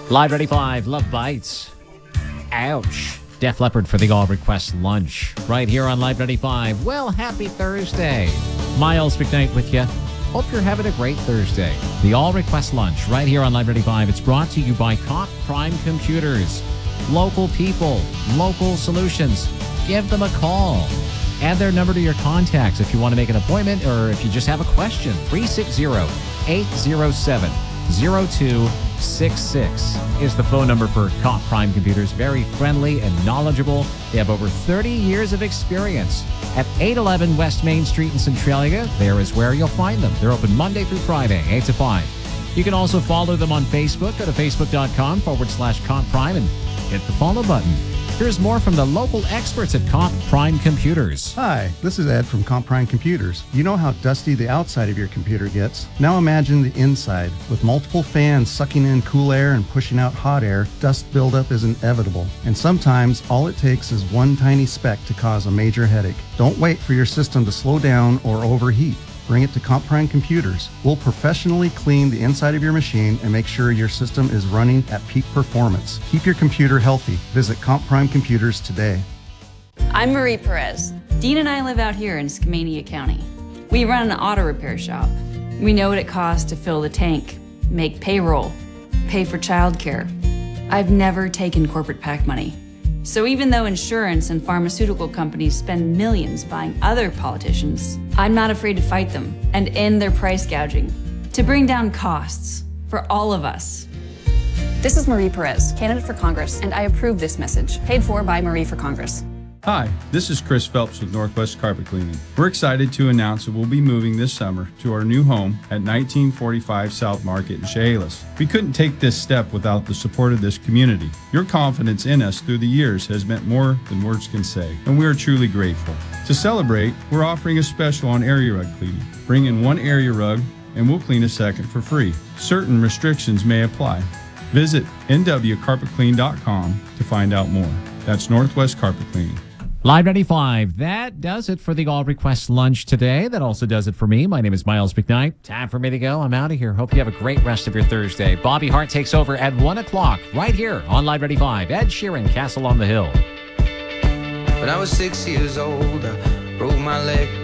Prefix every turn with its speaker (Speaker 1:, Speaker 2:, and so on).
Speaker 1: Live Ready 5, Love Bites. Ouch. Def Leppard for the All Request Lunch. Right here on Live Ready 5. Well, happy Thursday. Miles McKnight with you. Hope you're having a great Thursday. The All Request Lunch right here on Live Ready 5. It's brought to you by Comp Prime Computers. Local people, local solutions. Give them a call. Add their number to your contacts if you want to make an appointment or if you just have a question. 360-807-0266 is the phone number for Comp Prime Computers. Very friendly and knowledgeable. They have over 30 years of experience at 811 West Main Street in Centralia. There is where you'll find them. They're open Monday through Friday, 8 to 5. You can also follow them on Facebook. Go to facebook.com/Comp Prime and hit the follow button. Here's more from the local experts at Comp Prime Computers.
Speaker 2: Hi, this is Ed from Comp Prime Computers. You know how dusty the outside of your computer gets. Now imagine the inside. With multiple fans sucking in cool air and pushing out hot air, dust buildup is inevitable. And sometimes all it takes is one tiny speck to cause a major headache. Don't wait for your system to slow down or overheat. Bring it to Comp Prime Computers. We'll professionally clean the inside of your machine and make sure your system is running at peak performance. Keep your computer healthy. Visit Comp Prime Computers today.
Speaker 3: I'm Marie Perez. Dean and I live out here in Skamania County. We run an auto repair shop. We know what it costs to fill the tank, make payroll, pay for childcare. I've never taken corporate PAC money. So even though insurance and pharmaceutical companies spend millions buying other politicians, I'm not afraid to fight them and end their price gouging to bring down costs for all of us.
Speaker 4: This is Marie Perez, candidate for Congress, and I approve this message, paid for by Marie for Congress.
Speaker 5: Hi, this is Chris Phelps with Northwest Carpet Cleaning. We're excited to announce that we'll be moving this summer to our new home at 1945 South Market in Chehalis. We couldn't take this step without the support of this community. Your confidence in us through the years has meant more than words can say, and we are truly grateful. To celebrate, we're offering a special on area rug cleaning. Bring in one area rug and we'll clean a second for free. Certain restrictions may apply. Visit nwcarpetclean.com to find out more. That's Northwest Carpet Cleaning.
Speaker 1: Live Ready 5. That does it for the All Request Lunch today. That also does it for me. My name is Miles McKnight. Time for me to go. I'm out of here. Hope you have a great rest of your Thursday. Bobby Hart takes over at 1 o'clock right here on Live Ready 5. Ed Sheeran, Castle on the Hill.
Speaker 6: When I was 6 years old, I broke my leg.